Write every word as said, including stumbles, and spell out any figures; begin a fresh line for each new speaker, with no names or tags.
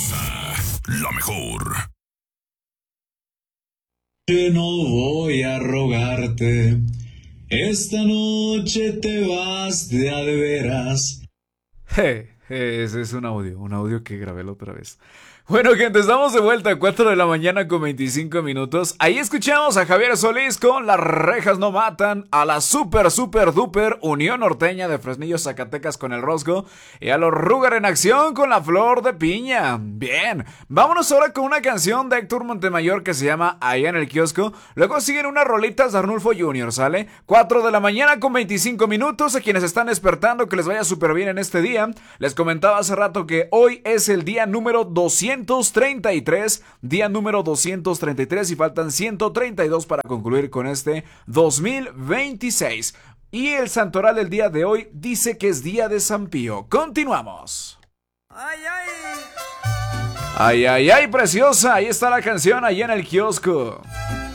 Exa, la mejor.
Que no voy a rogarte, esta noche te vas de a de veras.
Je, je, ese es un audio, un audio que grabé la otra vez. Bueno, gente, estamos de vuelta a cuatro de la mañana con veinticinco minutos. Ahí escuchamos a Javier Solís con Las rejas no matan, a la super super duper Unión Norteña de Fresnillo, Zacatecas con El Rosco y a los Ruger en acción con La Flor de Piña. Bien, vámonos ahora con una canción de Héctor Montemayor que se llama Allá en el Kiosco. Luego siguen unas rolitas de Arnulfo junior, ¿sale? cuatro de la mañana con veinticinco minutos. A quienes están despertando, que les vaya súper bien en este día. Les comentaba hace rato que hoy es el día número doscientos treinta y tres, día número doscientos treinta y tres, y faltan ciento treinta y dos para concluir con este dos mil veintiséis. Y el santoral del día de hoy dice que es día de San Pío. Continuamos.
Ay, ay.
Ay, ay, ay, preciosa. Ahí está la canción, allá en el kiosco.